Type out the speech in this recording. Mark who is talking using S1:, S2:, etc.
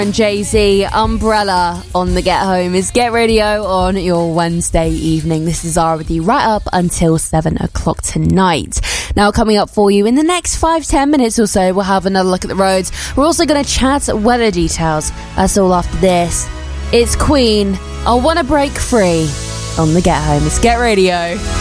S1: And Jay-Z, Umbrella on the Get Home is Get Radio on your Wednesday evening. This is Zara with you right up until 7 o'clock tonight. Now, coming up for you in the next 5-10 minutes or so, we'll have another look at the roads. We're also going to chat weather details. That's all after this. It's Queen, I Wanna Break Free on the Get Home. It's Get Radio.